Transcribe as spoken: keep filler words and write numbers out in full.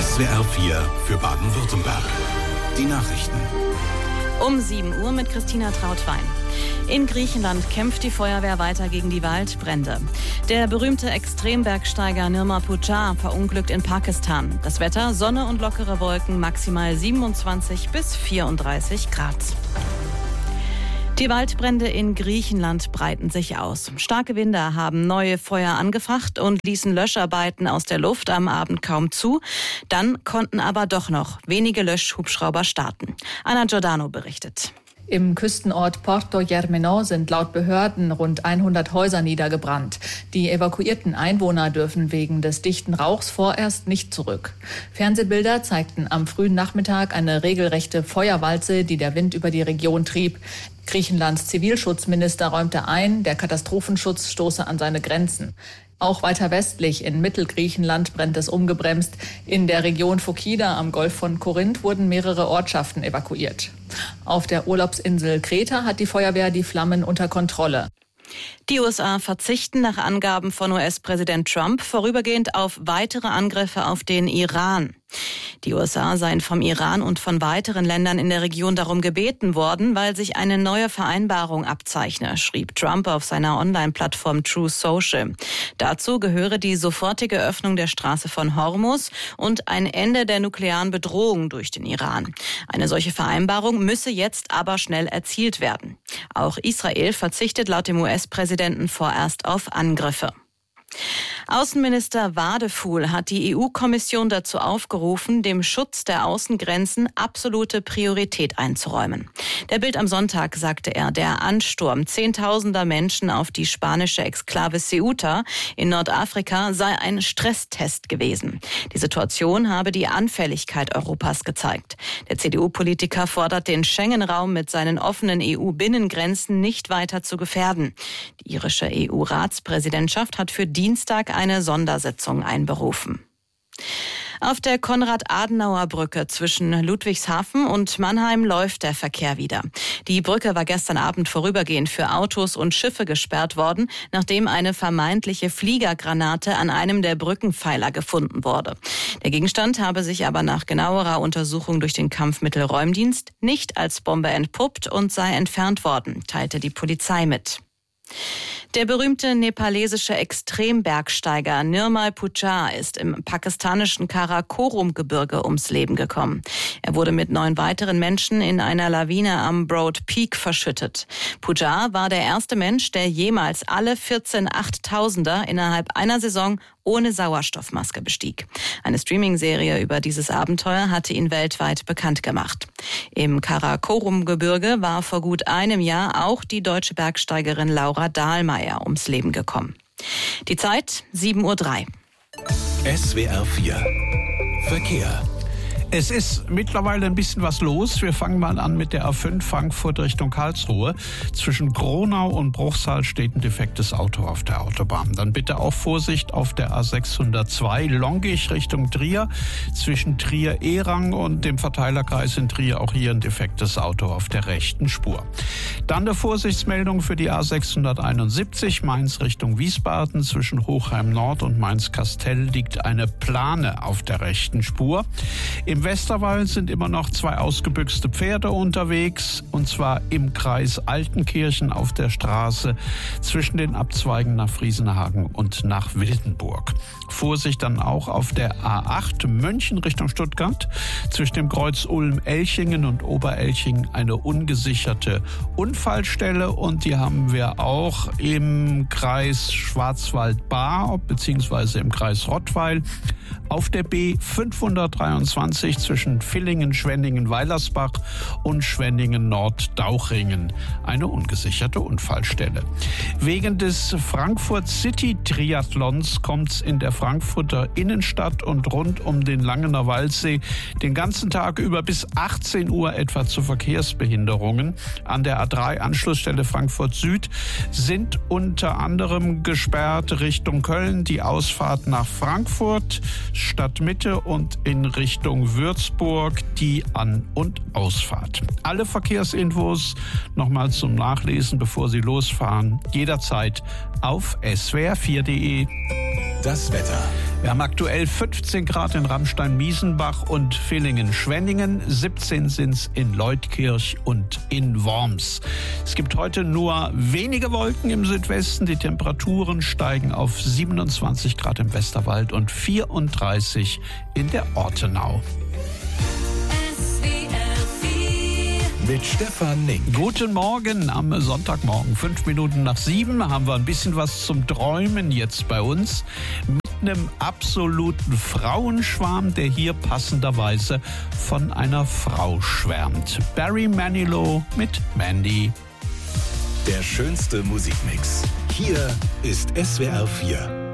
S W R vier für Baden-Württemberg. Die Nachrichten. Um sieben Uhr mit Christina Trautwein. In Griechenland kämpft die Feuerwehr weiter gegen die Waldbrände. Der berühmte Extrembergsteiger Nirma Pujar verunglückt in Pakistan. Das Wetter: Sonne und lockere Wolken, maximal siebenundzwanzig bis vierunddreißig Grad. Die Waldbrände in Griechenland breiten sich aus. Starke Winde haben neue Feuer angefacht und ließen Löscharbeiten aus der Luft am Abend kaum zu. Dann konnten aber doch noch wenige Löschhubschrauber starten. Anna Giordano berichtet. Im Küstenort Porto Germano sind laut Behörden rund hundert Häuser niedergebrannt. Die evakuierten Einwohner dürfen wegen des dichten Rauchs vorerst nicht zurück. Fernsehbilder zeigten am frühen Nachmittag eine regelrechte Feuerwalze, die der Wind über die Region trieb. Griechenlands Zivilschutzminister räumte ein, der Katastrophenschutz stoße an seine Grenzen. Auch weiter westlich in Mittelgriechenland brennt es ungebremst. In der Region Phokida am Golf von Korinth wurden mehrere Ortschaften evakuiert. Auf der Urlaubsinsel Kreta hat die Feuerwehr die Flammen unter Kontrolle. Die U S A verzichten nach Angaben von U S-Präsident Trump vorübergehend auf weitere Angriffe auf den Iran. Die U S A seien vom Iran und von weiteren Ländern in der Region darum gebeten worden, weil sich eine neue Vereinbarung abzeichne, schrieb Trump auf seiner Online-Plattform Truth Social. Dazu gehöre die sofortige Öffnung der Straße von Hormuz und ein Ende der nuklearen Bedrohung durch den Iran. Eine solche Vereinbarung müsse jetzt aber schnell erzielt werden. Auch Israel verzichtet laut dem U S-Präsidenten vorerst auf Angriffe. Außenminister Wadefuhl hat die E U-Kommission dazu aufgerufen, dem Schutz der Außengrenzen absolute Priorität einzuräumen. Der Bild am Sonntag sagte er, der Ansturm zehntausender Menschen auf die spanische Exklave Ceuta in Nordafrika sei ein Stresstest gewesen. Die Situation habe die Anfälligkeit Europas gezeigt. Der C D U-Politiker fordert, den Schengen-Raum mit seinen offenen E U-Binnengrenzen nicht weiter zu gefährden. Die irische E U-Ratspräsidentschaft hat für Dienstag eine Sondersitzung einberufen. Auf der Konrad-Adenauer-Brücke zwischen Ludwigshafen und Mannheim läuft der Verkehr wieder. Die Brücke war gestern Abend vorübergehend für Autos und Schiffe gesperrt worden, nachdem eine vermeintliche Fliegergranate an einem der Brückenpfeiler gefunden wurde. Der Gegenstand habe sich aber nach genauerer Untersuchung durch den Kampfmittelräumdienst nicht als Bombe entpuppt und sei entfernt worden, teilte die Polizei mit. Der berühmte nepalesische Extrembergsteiger Nirmal Pujar ist im pakistanischen Karakorum-Gebirge ums Leben gekommen. Er wurde mit neun weiteren Menschen in einer Lawine am Broad Peak verschüttet. Pujar war der erste Mensch, der jemals alle vierzehn Achttausender innerhalb einer Saison ohne Sauerstoffmaske bestieg. Eine Streaming-Serie über dieses Abenteuer hatte ihn weltweit bekannt gemacht. Im Karakorum-Gebirge war vor gut einem Jahr auch die deutsche Bergsteigerin Laura Dahlmeier ums Leben gekommen. Die Zeit sieben Uhr drei. S W R vier Verkehr. Es ist mittlerweile ein bisschen was los. Wir fangen mal an mit der A fünf Frankfurt Richtung Karlsruhe. Zwischen Gronau und Bruchsal steht ein defektes Auto auf der Autobahn. Dann bitte auch Vorsicht auf der A sechshundertzwei Longich Richtung Trier. Zwischen Trier-Erang und dem Verteilerkreis in Trier auch hier ein defektes Auto auf der rechten Spur. Dann eine Vorsichtsmeldung für die A sechshunderteinundsiebzig Mainz Richtung Wiesbaden. Zwischen Hochheim Nord und Mainz-Kastell liegt eine Plane auf der rechten Spur. Im Westerwald sind immer noch zwei ausgebüxte Pferde unterwegs, und zwar im Kreis Altenkirchen auf der Straße zwischen den Abzweigen nach Friesenhagen und nach Wildenburg. Vorsicht dann auch auf der A acht München Richtung Stuttgart. Zwischen dem Kreuz Ulm-Elchingen und Oberelching eine ungesicherte Unfallstelle, und die haben wir auch im Kreis Schwarzwald-Baar bzw. im Kreis Rottweil. Auf der B fünfhundertdreiundzwanzig zwischen Villingen, Schwenningen, Weilersbach und Schwenningen Nord-Dauchringen eine ungesicherte Unfallstelle. Wegen des Frankfurt City Triathlons kommt es in der Frankfurter Innenstadt und rund um den Langener Waldsee den ganzen Tag über bis achtzehn Uhr etwa zu Verkehrsbehinderungen. An der A drei Anschlussstelle Frankfurt Süd sind unter anderem gesperrt Richtung Köln die Ausfahrt nach Frankfurt, Stadtmitte und in Richtung Würzburg die An- und Ausfahrt. Alle Verkehrsinfos nochmal zum Nachlesen, bevor Sie losfahren, jederzeit auf S W R vier punkt de. Das Wetter. Wir haben aktuell fünfzehn Grad in Ramstein-Miesenbach und Villingen-Schwenningen. siebzehn sind es in Leutkirch und in Worms. Es gibt heute nur wenige Wolken im Südwesten. Die Temperaturen steigen auf siebenundzwanzig Grad im Westerwald und vierunddreißig in der Ortenau. Mit Stefan Nink. Guten Morgen am Sonntagmorgen. Fünf Minuten nach sieben haben wir ein bisschen was zum Träumen jetzt bei uns. Mit einem absoluten Frauenschwarm, der hier passenderweise von einer Frau schwärmt. Barry Manilow mit Mandy. Der schönste Musikmix. Hier ist S W R vier.